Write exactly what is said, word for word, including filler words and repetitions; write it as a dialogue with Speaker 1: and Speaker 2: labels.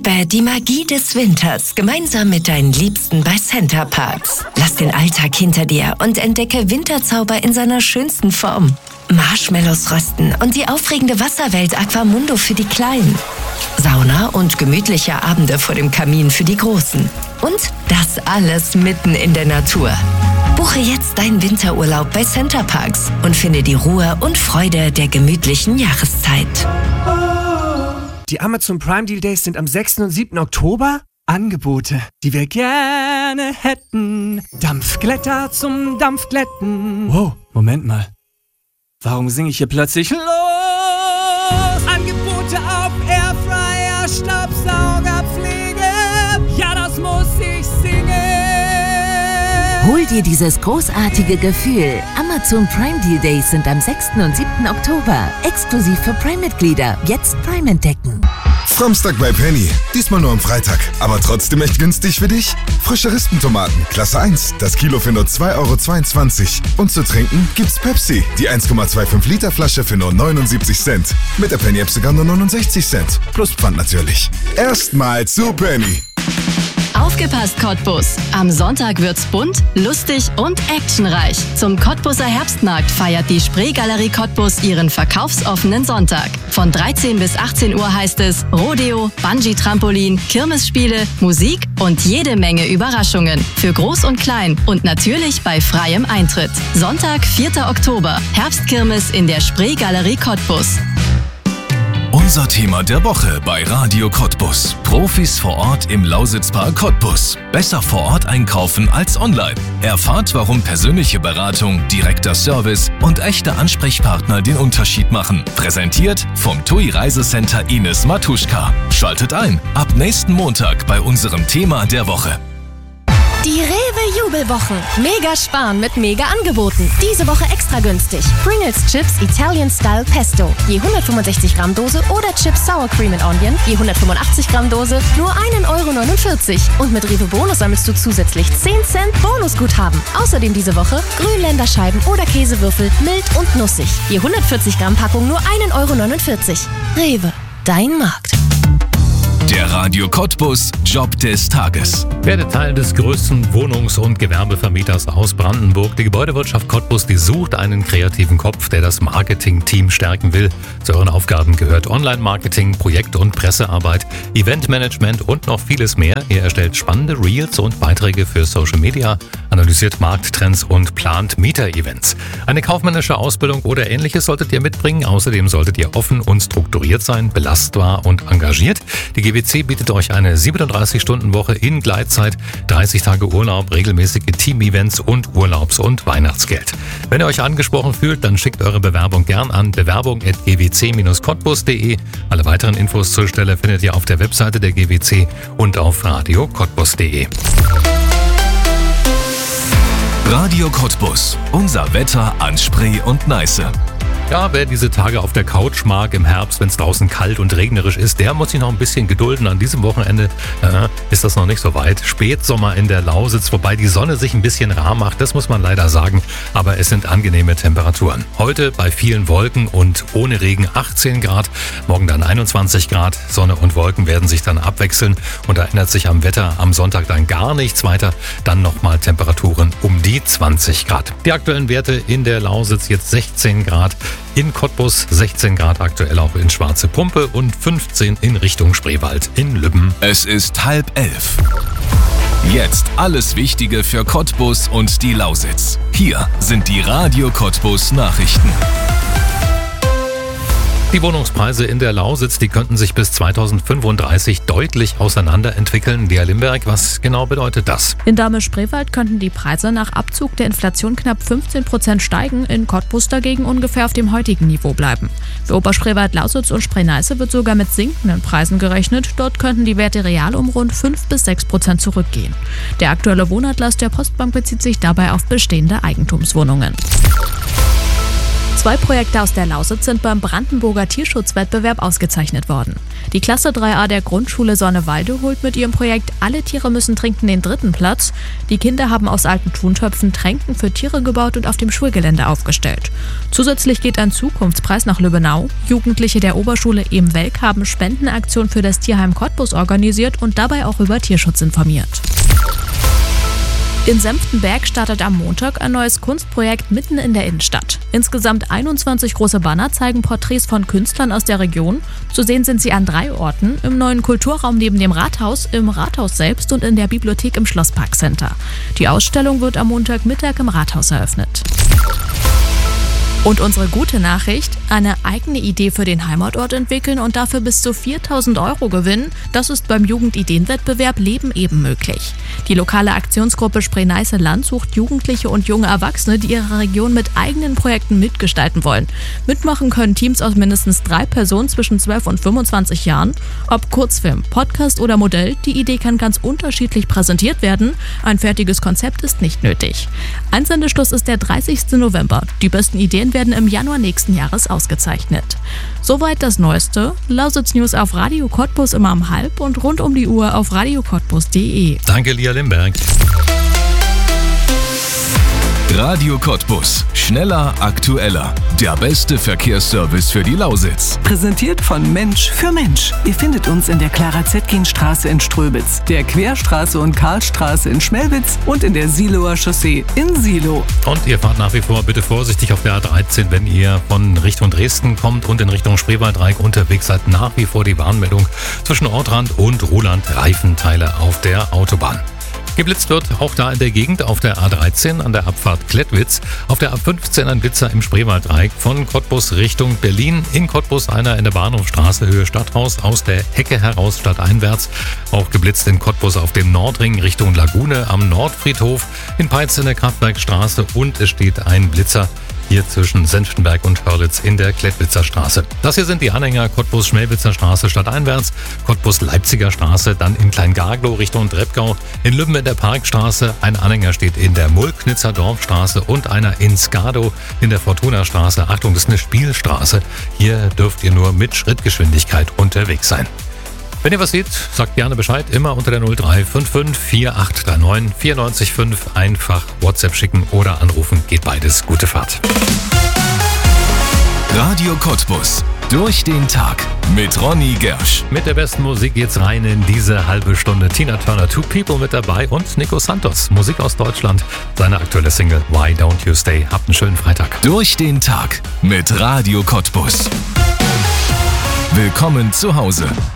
Speaker 1: Erlebe die Magie des Winters gemeinsam mit deinen Liebsten bei Center Parcs. Lass den Alltag hinter dir und entdecke Winterzauber in seiner schönsten Form. Marshmallows rösten und die aufregende Wasserwelt Aquamundo für die Kleinen. Sauna und gemütliche Abende vor dem Kamin für die Großen. Und das alles mitten in der Natur. Buche jetzt deinen Winterurlaub bei Center Parcs und finde die Ruhe und Freude der gemütlichen Jahreszeit.
Speaker 2: Die Amazon Prime Deal Days sind am sechsten und siebten Oktober. Angebote, die wir gerne hätten. Dampfglätter zum Dampfglätten. Wow, Moment mal. Warum singe ich hier plötzlich los? Angebote auf Airfryer, Staubsauger, Pflege. Ja, das muss ich singen.
Speaker 3: Hol dir dieses großartige Gefühl. Amazon Prime Deal Days sind am sechsten und siebten Oktober. Exklusiv für Prime-Mitglieder. Jetzt Prime entdecken.
Speaker 4: Samstag bei Penny. Diesmal nur am Freitag. Aber trotzdem echt günstig für dich? Frische Rispentomaten, Klasse eins. Das Kilo für nur zwei Euro zweiundzwanzig. Und zu trinken gibt's Pepsi. Die eins Komma fünfundzwanzig Liter Flasche für nur neunundsiebzig Cent. Mit der Penny-App sogar nur neunundsechzig Cent. Plus Pfand natürlich. Erstmal zu Penny.
Speaker 5: Aufgepasst, Cottbus! Am Sonntag wird's bunt, lustig und actionreich. Zum Cottbuser Herbstmarkt feiert die Spreegalerie Cottbus ihren verkaufsoffenen Sonntag. Von dreizehn bis achtzehn Uhr heißt es Rodeo, Bungee-Trampolin, Kirmesspiele, Musik und jede Menge Überraschungen. Für Groß und Klein und natürlich bei freiem Eintritt. Sonntag, vierten Oktober. Herbstkirmes in der Spreegalerie Cottbus.
Speaker 6: Unser Thema der Woche bei Radio Cottbus. Profis vor Ort im Lausitzpark Cottbus. Besser vor Ort einkaufen als online. Erfahrt, warum persönliche Beratung, direkter Service und echte Ansprechpartner den Unterschied machen. Präsentiert vom T U I Reisecenter Ines Matuschka. Schaltet ein ab nächsten Montag bei unserem Thema der Woche.
Speaker 7: Die Rewe-Jubelwochen. Mega sparen mit Mega-Angeboten. Diese Woche extra günstig. Pringles Chips Italian Style Pesto. Je hundertfünfundsechzig Gramm Dose oder Chips Sour Cream and Onion. Je hundertfünfundachtzig Gramm Dose. Nur ein Euro neunundvierzig. Und mit Rewe Bonus sammelst du zusätzlich zehn Cent Bonusguthaben. Außerdem diese Woche Grünländerscheiben oder Käsewürfel mild und nussig. Je hundertvierzig Gramm Packung nur ein Euro neunundvierzig. Rewe, dein Markt.
Speaker 6: Der Radio Cottbus Job des Tages.
Speaker 8: Werde Teil des größten Wohnungs- und Gewerbevermieters aus Brandenburg. Die Gebäudewirtschaft Cottbus, die sucht einen kreativen Kopf, der das Marketing-Team stärken will. Zu euren Aufgaben gehört Online-Marketing, Projekt- und Pressearbeit, Eventmanagement und noch vieles mehr. Ihr erstellt spannende Reels und Beiträge für Social Media, analysiert Markttrends und plant Mieter-Events. Eine kaufmännische Ausbildung oder Ähnliches solltet ihr mitbringen. Außerdem solltet ihr offen und strukturiert sein, belastbar und engagiert. Die G W C bietet euch eine siebenunddreißig-Stunden-Woche in Gleitzeit, dreißig Tage Urlaub, regelmäßige Team-Events und Urlaubs- und Weihnachtsgeld. Wenn ihr euch angesprochen fühlt, dann schickt eure Bewerbung gern an bewerbung at g w c dash cottbus punkt d e. Alle weiteren Infos zur Stelle findet ihr auf der Webseite der G W C und auf radio cottbus punkt d e.
Speaker 6: Radio Cottbus. Unser Wetter an Spree und Neiße.
Speaker 8: Ja, wer diese Tage auf der Couch mag im Herbst, wenn es draußen kalt und regnerisch ist, der muss sich noch ein bisschen gedulden. An diesem Wochenende äh, ist das noch nicht so weit. Spätsommer in der Lausitz, wobei die Sonne sich ein bisschen rar macht, das muss man leider sagen. Aber es sind angenehme Temperaturen. Heute bei vielen Wolken und ohne Regen achtzehn Grad, morgen dann einundzwanzig Grad. Sonne und Wolken werden sich dann abwechseln und da ändert sich am Wetter am Sonntag dann gar nichts weiter. Dann nochmal Temperaturen um die zwanzig Grad. Die aktuellen Werte in der Lausitz jetzt sechzehn Grad. In Cottbus sechzehn Grad aktuell auch in Schwarze Pumpe und fünfzehn in Richtung Spreewald in Lübben.
Speaker 6: Es ist halb elf. Jetzt alles Wichtige für Cottbus und die Lausitz. Hier sind die Radio Cottbus Nachrichten.
Speaker 8: Die Wohnungspreise in der Lausitz, die könnten sich bis zweitausendfünfunddreißig deutlich auseinanderentwickeln. Lea Limberg, was genau bedeutet das?
Speaker 9: In Dahme-Spreewald könnten die Preise nach Abzug der Inflation knapp fünfzehn Prozent steigen, in Cottbus dagegen ungefähr auf dem heutigen Niveau bleiben. Für Oberspreewald, Lausitz und Spree-Neiße wird sogar mit sinkenden Preisen gerechnet. Dort könnten die Werte real um rund fünf bis sechs Prozent zurückgehen. Der aktuelle Wohnatlas der Postbank bezieht sich dabei auf bestehende Eigentumswohnungen. Zwei Projekte aus der Lausitz sind beim Brandenburger Tierschutzwettbewerb ausgezeichnet worden. Die Klasse drei a der Grundschule Sonnewalde holt mit ihrem Projekt Alle Tiere müssen trinken den dritten Platz. Die Kinder haben aus alten Tontöpfen Tränken für Tiere gebaut und auf dem Schulgelände aufgestellt. Zusätzlich geht ein Zukunftspreis nach Lübbenau. Jugendliche der Oberschule Ehm-Welk haben Spendenaktion für das Tierheim Cottbus organisiert und dabei auch über Tierschutz informiert. In Senftenberg startet am Montag ein neues Kunstprojekt mitten in der Innenstadt. Insgesamt einundzwanzig große Banner zeigen Porträts von Künstlern aus der Region. Zu sehen sind sie an drei Orten: im neuen Kulturraum neben dem Rathaus, im Rathaus selbst und in der Bibliothek im Schlossparkcenter. Die Ausstellung wird am Montagmittag im Rathaus eröffnet. Und unsere gute Nachricht: eine eigene Idee für den Heimatort entwickeln und dafür bis zu viertausend Euro gewinnen, das ist beim Jugendideenwettbewerb Leben eben möglich. Die lokale Aktionsgruppe Spree-Neiße-Land sucht Jugendliche und junge Erwachsene, die ihre Region mit eigenen Projekten mitgestalten wollen. Mitmachen können Teams aus mindestens drei Personen zwischen zwölf und fünfundzwanzig Jahren. Ob Kurzfilm, Podcast oder Modell, die Idee kann ganz unterschiedlich präsentiert werden. Ein fertiges Konzept ist nicht nötig. Einsendeschluss ist der dreißigsten November. Die besten Ideen werden im Januar nächsten Jahres ausgezeichnet. Soweit das Neueste. Lausitz News auf Radio Cottbus immer um halb und rund um die Uhr auf radio cottbus punkt de.
Speaker 8: Danke, Lia Limberg.
Speaker 6: Radio Cottbus. Schneller, aktueller. Der beste Verkehrsservice für die Lausitz.
Speaker 10: Präsentiert von Mensch für Mensch. Ihr findet uns in der Clara-Zetkin-Straße in Ströbitz, der Querstraße und Karlstraße in Schmelwitz und in der Siloer Chaussee in Silo.
Speaker 8: Und ihr fahrt nach wie vor bitte vorsichtig auf der A dreizehn, wenn ihr von Richtung Dresden kommt und in Richtung Spreewaldreieck unterwegs seid. Nach wie vor die Warnmeldung zwischen Ortrand und Ruhland, Reifenteile auf der Autobahn. Geblitzt wird auch da in der Gegend auf der A dreizehn an der Abfahrt Klettwitz, auf der A fünfzehn ein Blitzer im Spreewaldreieck von Cottbus Richtung Berlin, in Cottbus einer in der Bahnhofstraße Höhe Stadthaus, aus der Hecke heraus stadteinwärts. Auch geblitzt in Cottbus auf dem Nordring Richtung Lagune am Nordfriedhof, in Peitz in der Kraftwerkstraße und es steht ein Blitzer hier zwischen Senftenberg und Hörlitz in der Klettwitzer Straße. Das hier sind die Anhänger Cottbus-Schmelwitzer Straße stadteinwärts, Cottbus-Leipziger Straße, dann in Kleingaglow Richtung Treppgau, in Lübben in der Parkstraße, ein Anhänger steht in der Mulknitzer Dorfstraße und einer in Skadow in der Fortuna-Straße. Achtung, das ist eine Spielstraße. Hier dürft ihr nur mit Schrittgeschwindigkeit unterwegs sein. Wenn ihr was seht, sagt gerne Bescheid, immer unter der null drei fünf fünf vier acht drei neun vier neun fünf. Einfach WhatsApp schicken oder anrufen, geht beides. Gute Fahrt.
Speaker 6: Radio Cottbus. Durch den Tag mit Ronny Gersch.
Speaker 8: Mit der besten Musik geht's rein in diese halbe Stunde. Tina Turner, Two People mit dabei und Nico Santos. Musik aus Deutschland. Seine aktuelle Single Why Don't You Stay. Habt einen schönen Freitag.
Speaker 6: Durch den Tag mit Radio Cottbus. Willkommen zu Hause.